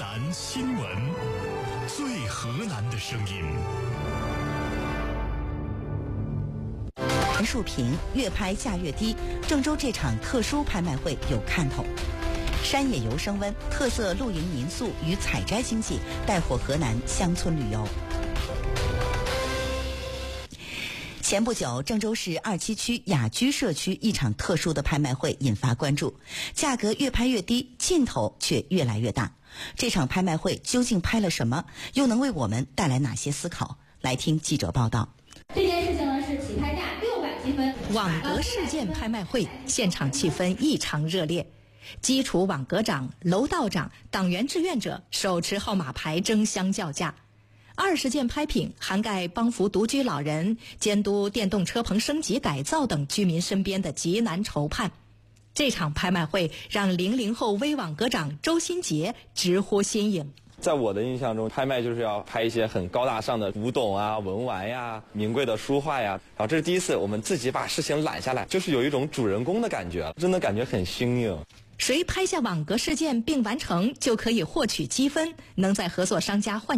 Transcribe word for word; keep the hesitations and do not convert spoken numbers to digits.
南新闻，最河南的声音。 树平越拍价越低，郑州这场特殊拍卖会有看头。山野游升温，特色露营民宿与采摘经济带火河南乡村旅游。前不久，郑州市二七区雅居社区一场特殊的拍卖会引发关注，价格越拍越低，劲头却越来越大。这场拍卖会究竟拍了什么，又能为我们带来哪些思考？来听记者报道。 这件事情呢是起拍价六百积分。 网格事件拍卖会现场气氛异常热烈，基础网格长、楼道长、党员志愿者手持号码牌争相叫价。二十件拍品涵盖帮扶独居老人、监督电动车棚升级改造等居民身边的急难愁盼。这场拍卖会让零零后微网格长周新杰直呼新颖。 在我的印象中，拍卖就是要拍一些很高大上的古董啊、文玩呀、名贵的书画呀。然后这是第一次我们自己把事情揽下来，就是有一种主人公的感觉，真的感觉很新颖。 谁拍下网格事件并完成，就可以获取积分，能在合作商家换